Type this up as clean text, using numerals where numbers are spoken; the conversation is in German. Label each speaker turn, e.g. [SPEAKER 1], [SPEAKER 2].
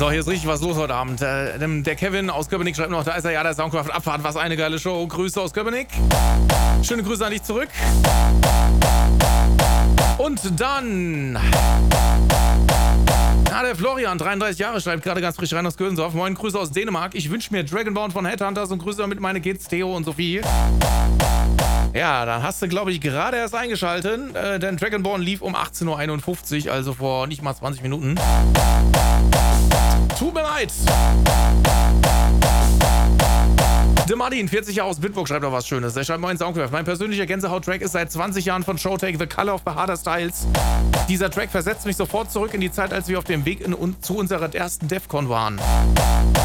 [SPEAKER 1] So, hier ist richtig was los heute Abend. Der Kevin aus Köpenick schreibt noch, da ist er ja, der Soundcraft Abfahrt. Was eine geile Show. Grüße aus Köpenick. Schöne Grüße an dich zurück. Und dann... Ja, der Florian, 33 Jahre, schreibt gerade ganz frisch rein aus Kösendorf. Moin, Grüße aus Dänemark. Ich wünsche mir Dragonborn von Headhunters und Grüße mit meine Kids, Theo und Sophie. Ja, dann hast du, glaube ich, gerade erst eingeschaltet, denn Dragonborn lief um 18:51 Uhr, also vor nicht mal 20 Minuten. Tut mir leid. The Martin, 40 Jahre aus Bitburg, schreibt noch was Schönes. Der schreibt, moin Soundcraft. Mein persönlicher Gänsehaut-Track ist seit 20 Jahren von Showtake The Color of the Harder Styles. Dieser Track versetzt mich sofort zurück in die Zeit, als wir auf dem Weg zu unserer ersten DEFCON waren.